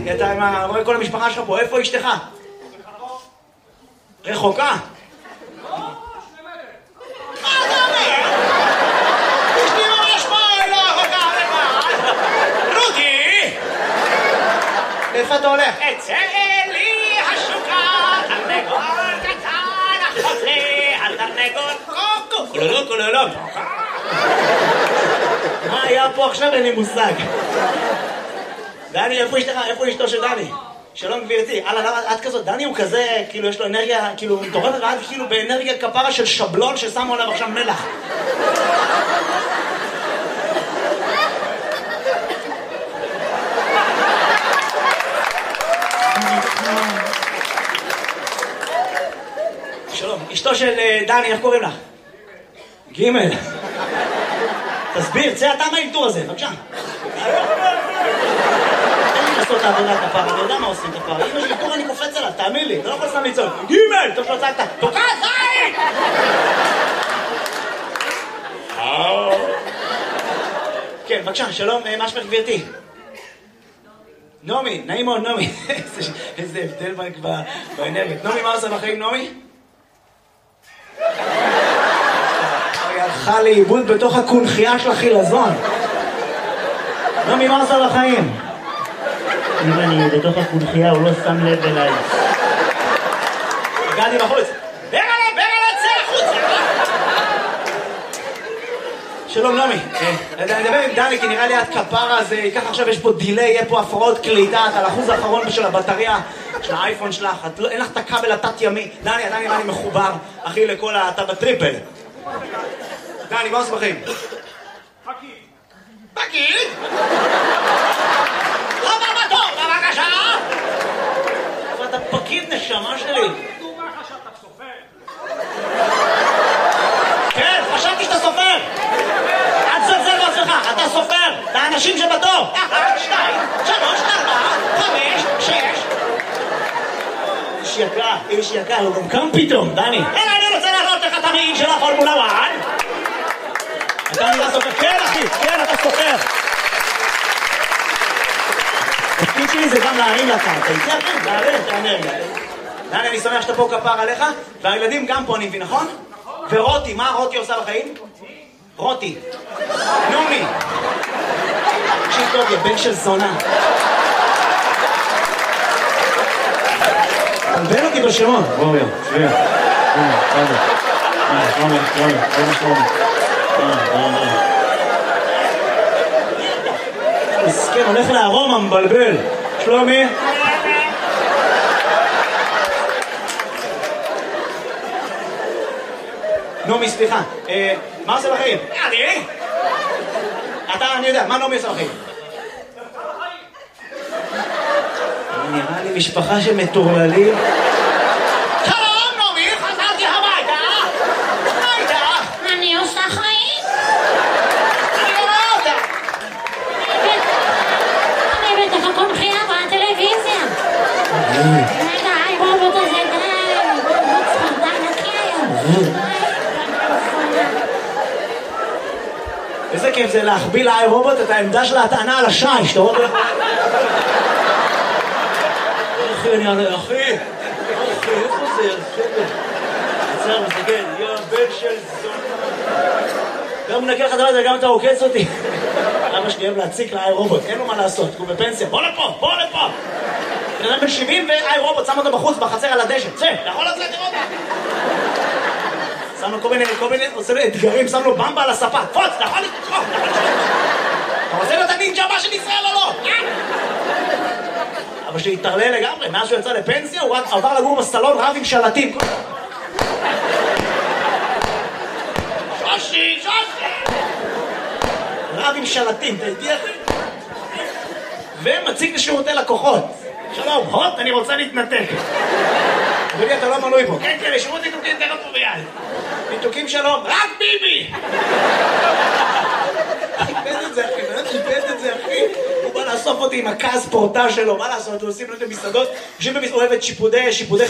אתה רואה כל המשפחה שלך פה, איפה אשתך? רחוקה? לא, ממש נמדת. מה אתה אומר? אשתי ממש פה, לא רחוקה לך. רותי! איפה אתה הולך? אצא לי השוקה, תרנגול קטן, אחות לי, התרנגול קוקו, קולולו קולולו. מה היה פה עכשיו? אין לי מושג. דני, איפה אשתו של דני? שלום גבירתי. למה את כזאת? דני הוא כזה, כאילו יש לו אנרגיה, כאילו מטורפת, ואת כאילו באנרגיה כפרה של שבלון ששמו עליו עכשיו מלח. שלום, אשתו של דני, איך קוראים לך? גימל. תסביר, צא אתה מהאלתור הזה, בבקשה. אין לי לעשות את העבודה כפרה, אני יודע מה עושים כפרה. אם יש אלתור אני קופץ עליו, תאמין לי, אתה לא יכול סתם לצעוק. גימל! טוב שלא צעקת, תוקע זין! כן, בבקשה, שלום, מה שמך גבירתי? נעמי, נעים מאוד נעמי. איזה הבדל באנרגיות. נעמי, מה עושה בחיים נעמי? היא הלכה לאיבוד בתוך הקונחייה של החילזון. נעמי, מה עושה בחיים? אם אני בתוך הקונחייה הוא לא שם לב אליי. הגעתי בחוץ. ברלה, צא החוצה! שלום נעמי, אני אדבר עם דני כי נראה לי את כפרה הזה, ככה עכשיו יש פה דיליי, יהיה פה הפרעות קליטה, את על אחוז האחרון של הבטריה של האייפון שלך, אין לך את הכבל התת ימי. דני נראה לי מחובר, אחי, לכל אתה בטריפל. דני, מה עושה בחיים? פקיד. פקיד? הבא בתור, בבקשה! אבל אתה פקיד נשמה שלי. דומה חשבת סופר. כן, חשבתי שאתה סופר. אל תזלזל בעצמך, אתה סופר. את האנשים שבתור. 1, 2, 3, 4, 5, 6. איש יקר, הוא גם קם פתאום, דני. אני רוצה להראות לך את המעיל של הפורמולה 1. אתה נראה סופר. כן אחי, כן אתה סופר. התפקיד שלי זה גם להרים לקרקע. איתי אחי, להרים את האנרגיה. דני, אני שמח שאתה פה כפר עליך, והילדים גם פה אני מבין, נכון? ורותי, מה רותי עושה בחיים? רותי. נעמי. תקשיב טוב, יא בן של זונה. תלבן אותי בשמות. בואו, שביע. שלומי. מסכן, הולך לארומה, מבלבל. שלומי. נעמי, סליחה. מה עושה בחיים? אני יודע, מה נעמי עושה בחיים? נראה לי משפחה של מטורללים. שלום, נעמי, חזרתי הביתה. מה איתך? אני עושה חיים. אני לא רואה אותה. אני בתוך הקונחייה בטלוויזיה. רגע, רובוט הזה די. רובוט די נקי היום. איזה כיף זה להחביא לאי רובוט את העמדה של ההטענה על השיש, אתה רואה? אחי, איפה זה? עצר, מסתכל, יא בן של זונה. גם מנקה לך דבר הזה, גם אתה עוקץ אותי. אבא שלי אוהב להציק לאי רובוט, אין לו מה לעשות, הוא בפנסיה. בוא לפה! בן אדם בן 70 ואי רובוט, שם אותו בחוץ, בחצר על הדשא. צא, אתה יכול לצאת לראות? שם לו כל מיני, עושה לו אתגרים, שם לו במבה על הספה. פוץ, אתה יכול לקרוא! אתה רוצה להיות הנינג'ה הבא של ישראל או לא? אבא שלי התערלל לגמרי, מאז שהוא יצא לפנסיה, הוא עבר לגור בסלון רב עם שלטים. שושי! רב עם שלטים, אתה איתי אחי? ומציג לשירותי לקוחות. שלום, הוט, אני רוצה להתנתק. אדוני, אתה לא מנוי פה. כן, לשירות ניתוקים תכף פה ביד. ניתוקים שלום, רק ביבי! איבד את זה אחי, הוא בא לאסוף אותי עם הכעס פורטה שלו, מה לעשות, הוא עושים לו את המסעדות, הוא אוהב את שיפודי